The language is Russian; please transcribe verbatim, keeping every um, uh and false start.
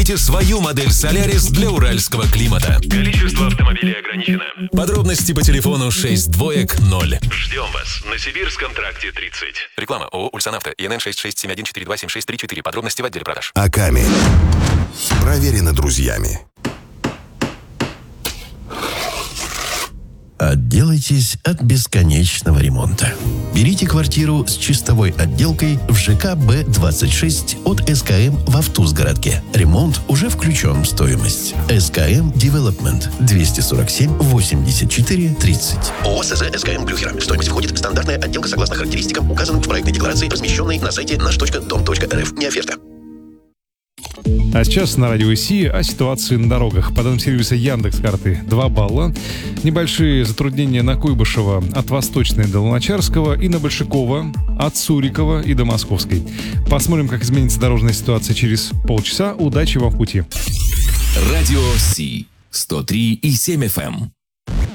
Свою модель Solaris для уральского климата. Количество автомобилей ограничено. Подробности по телефону шесть двоек ноль. Ждем вас на Сибирском тракте тридцать. Реклама ООО «Ульсанавто», ИНН шесть шесть семь один четыре два семь шесть три четыре. Подробности в отделе продаж. Аками. Проверено друзьями. Отделайтесь от бесконечного ремонта. Берите квартиру с чистовой отделкой в ЖК Б двадцать шесть от СКМ в Автузгородке. Ремонт уже включен в стоимость. СКМ Development двести сорок семь восемьдесят четыре тридцать. ООО СЗ СКМ Блюхера. В стоимость входит стандартная отделка согласно характеристикам, указанным в проектной декларации, размещенной на сайте наш точка дом точка эр эф. Не оферта. А сейчас на радио ИСИ о ситуации на дорогах. По данным сервиса Яндекс.Карты два балла. Небольшие затруднения на Куйбышева от Восточной до Луначарского и на Большакова от Сурикова и до Московской. Посмотрим, как изменится дорожная ситуация через полчаса. Удачи вам в пути. Радио Си сто три и семь эф эм.